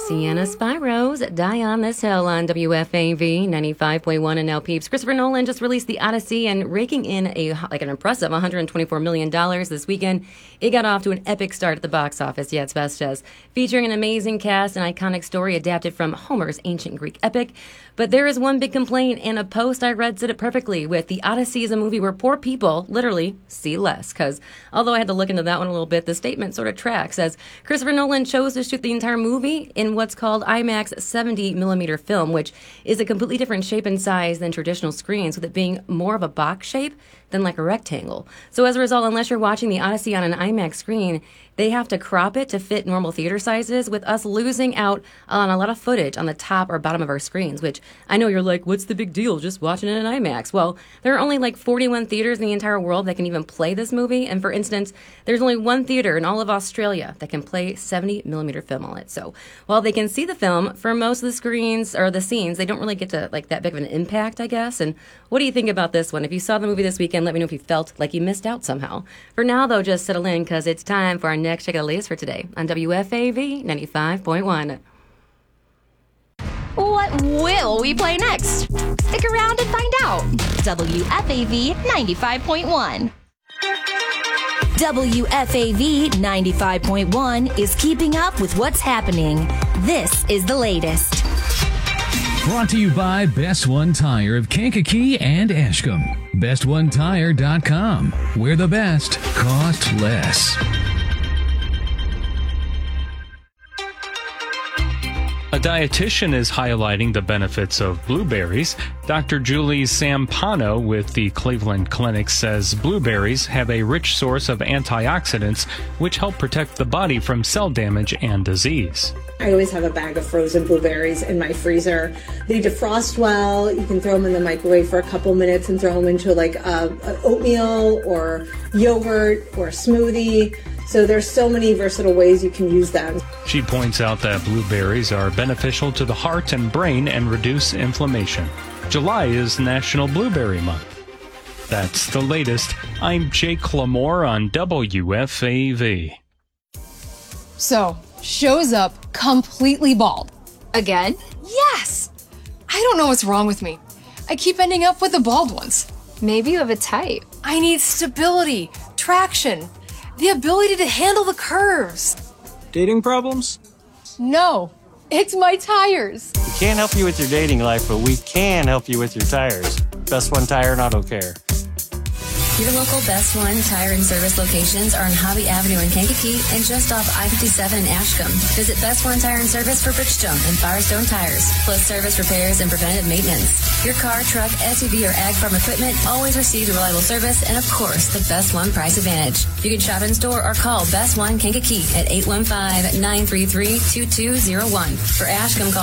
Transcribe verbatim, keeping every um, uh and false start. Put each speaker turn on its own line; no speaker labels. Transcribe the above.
Sienna Spiro's Die on This Hill on W F A V ninety-five point one. And now, peeps, Christopher Nolan just released The Odyssey and raking in a like an impressive one hundred twenty-four million dollars this weekend. It got off to an epic start at the box office, yeah, it's best as, featuring an amazing cast and iconic story adapted from Homer's ancient Greek epic. But there is one big complaint, and a post I read said it perfectly, with The Odyssey is a movie where poor people literally see less. Because although I had to look into that one a little bit, the statement sort of tracks, as Christopher Nolan chose to shoot the entire movie in what's called IMAX seventy millimeter film, which is a completely different shape and size than traditional screens, with it being more of a box shape than like a rectangle. So as a result, unless you're watching The Odyssey on an IMAX screen, they have to crop it to fit normal theater sizes, with us losing out on a lot of footage on the top or bottom of our screens, which I know you're like, what's the big deal just watching it in IMAX? Well, there are only like forty-one theaters in the entire world that can even play this movie. And for instance, there's only one theater in all of Australia that can play seventy millimeter film on it. So while they can see the film, for most of the screens or the scenes, they don't really get to like that big of an impact, I guess. And what do you think about this one? If you saw the movie this weekend, let me know if you felt like you missed out somehow. For now, though, just settle in, because it's time for our next check of the latest for today on W F A V ninety-five point one.
What will we play next? Stick around and find out. W F A V ninety-five point one. W F A V ninety-five point one is keeping up with what's happening. This is the latest.
Brought to you by Best One Tire of Kankakee and Ashcombe. best one tire dot com, where the best cost less.
A dietitian is highlighting the benefits of blueberries. Doctor Julie Sampano with the Cleveland Clinic says blueberries have a rich source of antioxidants which help protect the body from cell damage and disease.
I always have a bag of frozen blueberries in my freezer. They defrost well. You can throw them in the microwave for a couple minutes and throw them into like a, a oatmeal or yogurt or a smoothie. So there's so many versatile ways you can use them.
She points out that blueberries are beneficial to the heart and brain and reduce inflammation. July is National Blueberry Month. That's the latest. I'm Jake Lamore on W F A V.
So, shows up completely bald. Again? Yes! I don't know what's wrong with me. I keep ending up with the bald ones.
Maybe you have a type.
I need stability, traction, the ability to handle the curves.
Dating problems?
No, it's my tires.
We can't help you with your dating life, but we can help you with your tires. Best One Tire and Auto Care.
Your local Best One Tire and Service locations are on Hobby Avenue in Kankakee and just off I fifty-seven in Ashcombe. Visit Best One Tire and Service for Bridgestone and Firestone tires, plus service repairs and preventative maintenance. Your car, truck, S U V, or ag farm equipment always receives reliable service and, of course, the Best One price advantage. You can shop in store or call Best One Kankakee at eight one five, nine three three, two two zero one. For Ashcombe, call